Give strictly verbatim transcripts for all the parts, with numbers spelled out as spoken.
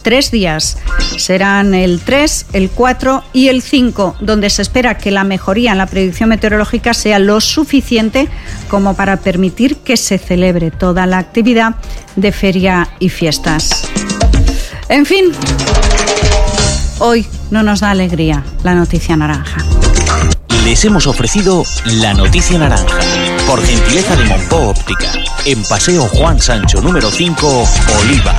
tres días. Serán el tres, el cuatro y el cinco, donde se espera que la mejoría en la predicción meteorológica sea lo suficiente como para permitir que se celebre toda la actividad de feria y fiestas. En fin, hoy no nos da alegría la noticia naranja. Les hemos ofrecido la noticia naranja, por gentileza de Monpó Óptica, en Paseo Juan Sancho número cinco, Oliva.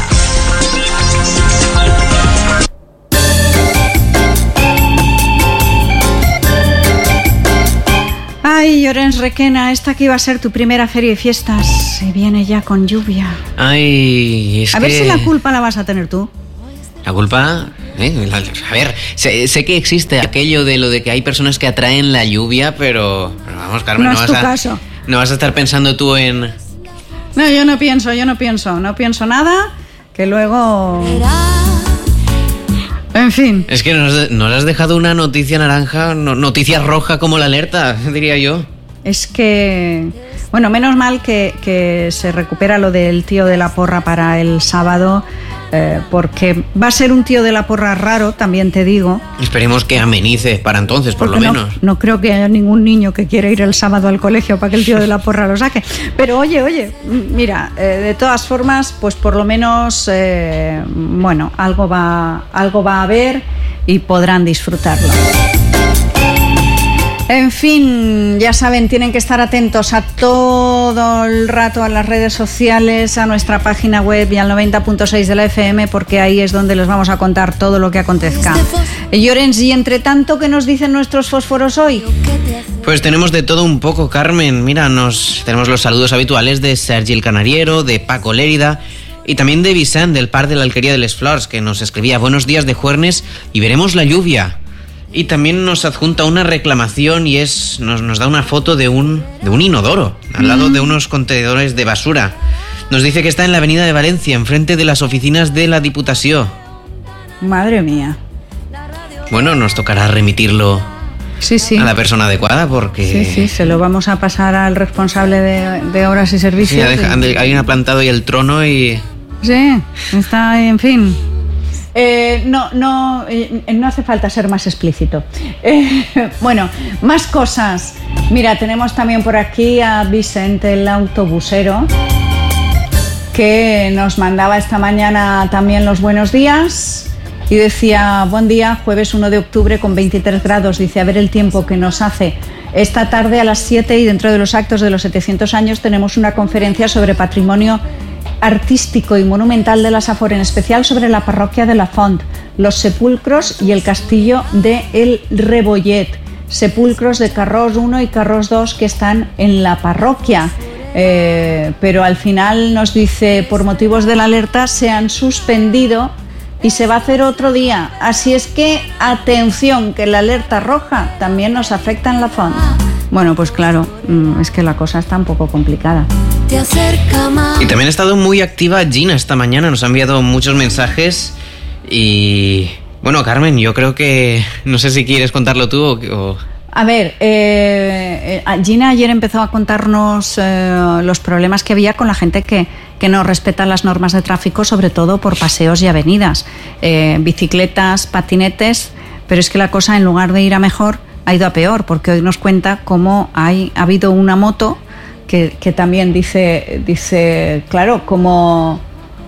Ay, Llorens Requena, esta que iba a ser tu primera feria y fiestas, se viene ya con lluvia. Ay, es A que... ver si la culpa la vas a tener tú. ¿La culpa? ¿Eh? A ver, sé, sé que existe aquello de lo de que hay personas que atraen la lluvia, pero, pero vamos, Carmen, no, no, es vas tu a, caso. no vas a estar pensando tú en... No, yo no pienso, yo no pienso, no pienso nada, que luego... En fin. Es que nos, nos has dejado una noticia naranja, no, noticia roja como la alerta, diría yo. Es que, bueno, menos mal que, que se recupera lo del tío de la porra para el sábado, eh, porque va a ser un tío de la porra raro, también te digo. Esperemos que amenice para entonces, por Porque lo no, menos. No creo que haya ningún niño que quiera ir el sábado al colegio para que el tío de la porra lo saque. Pero oye, oye, mira, eh, de todas formas, pues por lo menos, eh, bueno, algo va, algo va a haber y podrán disfrutarlo. En fin, ya saben, tienen que estar atentos a todo el rato a las redes sociales, a nuestra página web y al noventa punto seis de la F M, porque ahí es donde les vamos a contar todo lo que acontezca. Llorens, y entre tanto, ¿qué nos dicen nuestros fósforos hoy? Pues tenemos de todo un poco, Carmen. Mira, nos tenemos los saludos habituales de Sergi el Canariero, de Paco Lérida y también de Vicent, del Par de la Alquería de les Flors, que nos escribía: buenos días de Juernes y veremos la lluvia. Y también nos adjunta una reclamación y es nos, nos da una foto de un, de un inodoro al lado de unos contenedores de basura. Nos dice que está en la avenida de Valencia, enfrente de las oficinas de la Diputació. Madre mía. Bueno, nos tocará remitirlo sí, sí. a la persona adecuada porque... Sí, sí, se lo vamos a pasar al responsable de, de obras y servicios. Sí, deja, y... alguien ha plantado ahí el trono y... Sí, está, en fin... Eh, no, no, eh, no hace falta ser más explícito. Eh, bueno, más cosas. Mira, tenemos también por aquí a Vicente, el autobusero, que nos mandaba esta mañana también los buenos días y decía: buen día, jueves uno de octubre con veintitrés grados. Dice, a ver el tiempo que nos hace. Esta tarde a las siete, y dentro de los actos de los setecientos años, tenemos una conferencia sobre patrimonio artístico y monumental de la Safor, en especial sobre la parroquia de la Font, los sepulcros y el castillo de El Rebollet, sepulcros de Carròs uno y Carròs dos que están en la parroquia, eh, pero al final nos dice, por motivos de la alerta se han suspendido y se va a hacer otro día, así es que atención, que la alerta roja también nos afecta en la Font. Bueno, pues claro, es que la cosa está un poco complicada. Y también ha estado muy activa Gina esta mañana, nos ha enviado muchos mensajes y... Bueno, Carmen, yo creo que... No sé si quieres contarlo tú o... o... A ver, eh, Gina ayer empezó a contarnos eh, los problemas que había con la gente que, que no respeta las normas de tráfico, sobre todo por paseos y avenidas, eh, bicicletas, patinetes, pero es que la cosa, en lugar de ir a mejor, ha ido a peor, porque hoy nos cuenta cómo hay, ha habido una moto que, que también dice, dice, claro, como,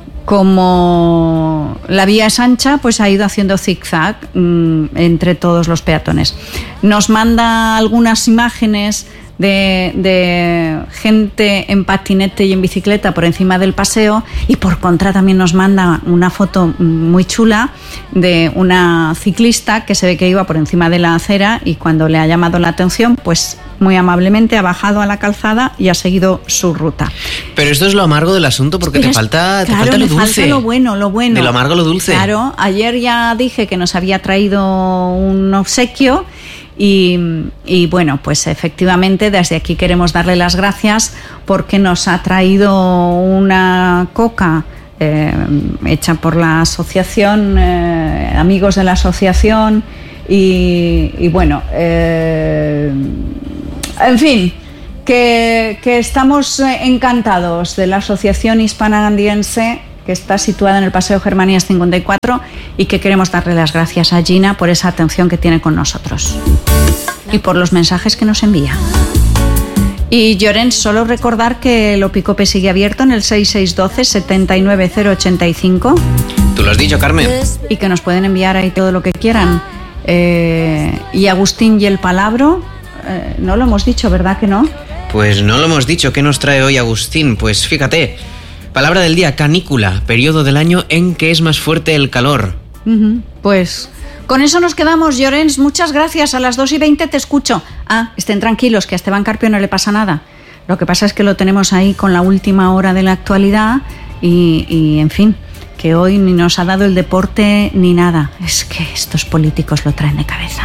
como la vía es ancha, pues ha ido haciendo zigzag mmm, entre todos los peatones. Nos manda algunas imágenes de, de gente en patinete y en bicicleta por encima del paseo, y por contra también nos manda una foto muy chula de una ciclista que se ve que iba por encima de la acera y cuando le ha llamado la atención, pues muy amablemente ha bajado a la calzada y ha seguido su ruta. Pero esto es lo amargo del asunto, porque Pero te es, falta, claro, te falta lo me dulce. Falta lo bueno, lo bueno. De lo amargo lo dulce. Claro, ayer ya dije que nos había traído un obsequio. Y, y bueno, pues efectivamente desde aquí queremos darle las gracias porque nos ha traído una coca eh, hecha por la asociación, eh, amigos de la asociación y, y bueno, eh, en fin, que, que estamos encantados de la Asociación Hispano-Andiense, que está situada en el Paseo Germanías cincuenta y cuatro y que queremos darle las gracias a Gina por esa atención que tiene con nosotros y por los mensajes que nos envía. Y Llorens, solo recordar que el Opicope sigue abierto en el seis seis uno dos, siete nueve cero ocho cinco. Tú lo has dicho, Carmen. Y que nos pueden enviar ahí todo lo que quieran. Eh, y Agustín y el Palabro, eh, no lo hemos dicho, ¿verdad que no? Pues no lo hemos dicho. ¿Qué nos trae hoy Agustín? Pues fíjate, palabra del día, canícula, periodo del año en que es más fuerte el calor. Uh-huh. Pues con eso nos quedamos, Llorens. Muchas gracias. A las dos y veinte te escucho. Ah, estén tranquilos, que a Esteban Carpio no le pasa nada. Lo que pasa es que lo tenemos ahí con la última hora de la actualidad y, y en fin, que hoy ni nos ha dado el deporte ni nada. Es que estos políticos lo traen de cabeza.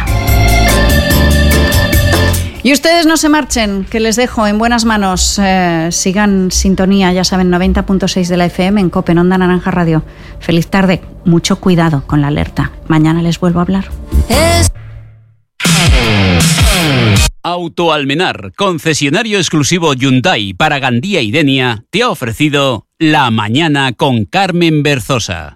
Y ustedes no se marchen, que les dejo en buenas manos. Eh, sigan sintonía, ya saben, noventa punto seis de la F M en COPE, en Onda Naranja Radio. Feliz tarde, mucho cuidado con la alerta. Mañana les vuelvo a hablar. Auto Almenar, concesionario exclusivo Hyundai para Gandía y Denia, te ha ofrecido La Mañana con Carmen Berzosa.